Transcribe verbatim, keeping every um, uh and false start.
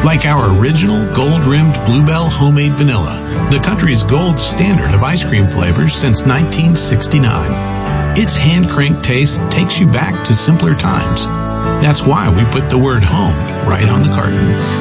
Like our original gold-rimmed Bluebell homemade vanilla, the country's gold standard of ice cream flavors since nineteen sixty-nine. Its hand-cranked taste takes you back to simpler times. That's why we put the word home right on the carton.